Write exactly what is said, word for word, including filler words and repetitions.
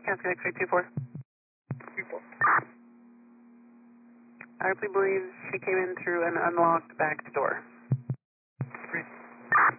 Cascade X-ray two four. two four. Ripley believes she came in through an unlocked back door.